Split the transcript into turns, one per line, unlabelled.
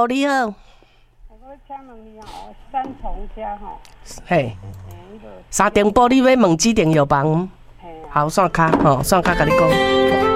好，你好。
我请问你哦，三重家吼，
嘿，三重埔你要问几顶药房？好，线卡吼，线卡甲你讲。